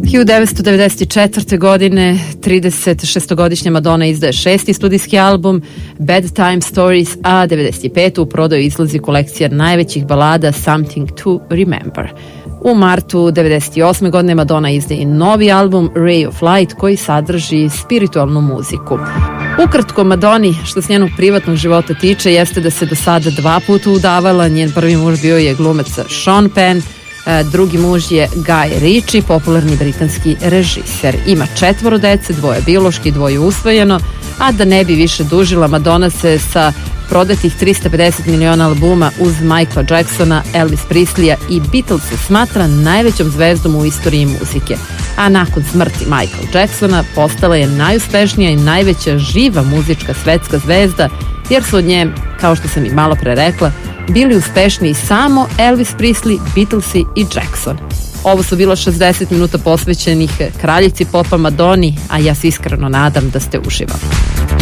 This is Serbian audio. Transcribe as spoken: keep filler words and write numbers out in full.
hiljadu devetsto devedeset četvrte. godine trideset šestogodišnja Madonna izdaje šesti studijski album Bad Time Stories, a devedeset pete. u prodaju izlazi kolekcija najvećih balada Something to Remember. U martu devedeset osme. godine Madonna izdaje novi album Ray of Light koji sadrži spiritualnu muziku. Ukratko, Madonni, što se njenog privatnog života tiče, jeste da se do sada dva puta udavala. Njen prvi muž bio je glumac Sean Penn, drugi muž je Guy Ritchie, popularni britanski režiser. Ima četvoro dece, dvoje biološki, dvoje usvojeno, a da ne bi više dužila, Madonna se sa prodatih trista pedeset miliona albuma uz Michaela Jacksona, Elvis Presleya i Beatlesa smatra najvećom zvezdom u istoriji muzike. A nakon smrti Michaela Jacksona postala je najuspešnija i najveća živa muzička svetska zvezda, jer su od nje, kao što sam i malo pre rekla, bili uspešniji samo Elvis Presley, Beatlesi i Jackson. Ovo su bilo šezdeset minuta posvećenih kraljici popa Madonni, a ja se iskreno nadam da ste uživali.